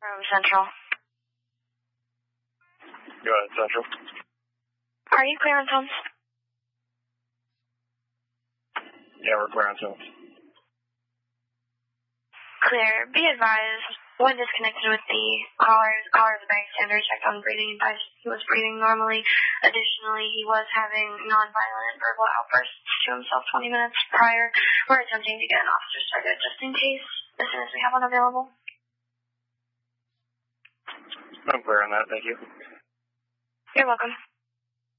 From Central. Go ahead, Central. Are you clear on Tom's? Yeah, we're clear on Tom's. Clear. Be advised, when disconnected with the caller is a very standard check on breathing advice. He was breathing normally. Additionally, he was having nonviolent verbal outbursts to himself 20 minutes prior. We're attempting to get an officer started just in case, as soon as we have one available. I'm clear on that, thank you. You're welcome.